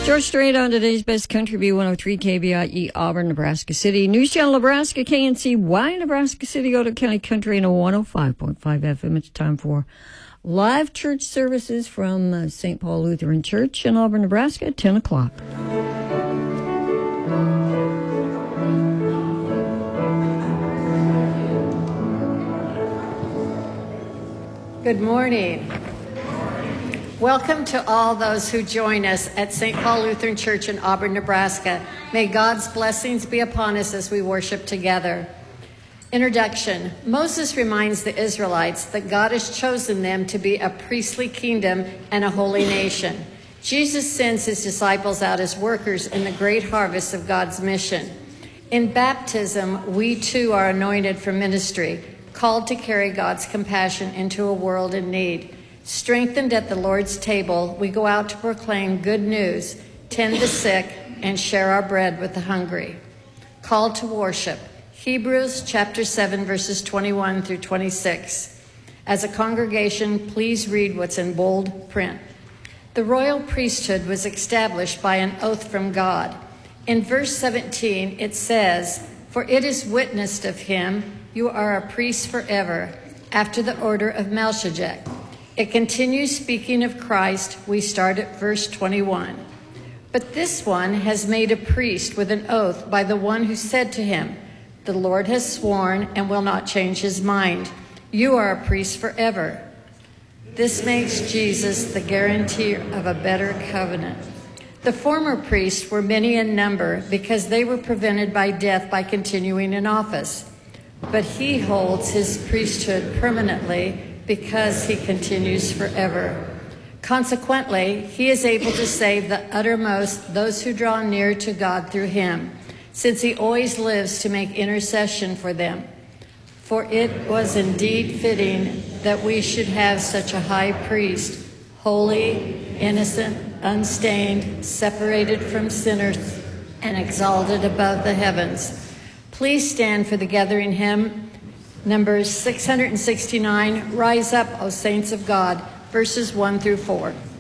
George Strait on today's Best Country View 103 KBIE Auburn, Nebraska City. News Channel Nebraska, KNCY Nebraska City, Ottawa County Country, and a 105.5 FM. It's time for live church services from St. Paul Lutheran Church in Auburn, Nebraska at 10 o'clock. Good morning. Welcome to all those who join us at St. Paul Lutheran Church in Auburn, Nebraska. May God's blessings be upon us as we worship together. Introduction. Moses reminds the Israelites that God has chosen them to be a priestly kingdom and a holy nation. Jesus sends his disciples out as workers in the great harvest of God's mission. In baptism, we too are anointed for ministry, called to carry God's compassion into a world in need. Strengthened at the Lord's table, we go out to proclaim good news, tend the sick, and share our bread with the hungry. Call to worship. Hebrews chapter 7, verses 21 through 26. As a congregation, please read what's in bold print. The royal priesthood was established by an oath from God. In verse 17, it says, "For it is witnessed of him, you are a priest forever, after the order of Melchizedek." It continues speaking of Christ. We start at verse 21. "But this one has made a priest with an oath by the one who said to him, 'The Lord has sworn and will not change his mind. You are a priest forever.'" This makes Jesus the guarantee of a better covenant. The former priests were many in number because they were prevented by death by continuing in office. But he holds his priesthood permanently because he continues forever. Consequently, he is able to save the uttermost those who draw near to God through him, since he always lives to make intercession for them. For it was indeed fitting that we should have such a high priest, holy, innocent, unstained, separated from sinners, and exalted above the heavens. Please stand for the gathering hymn, Numbers 669, "Rise Up, O Saints of God," verses 1 through 4.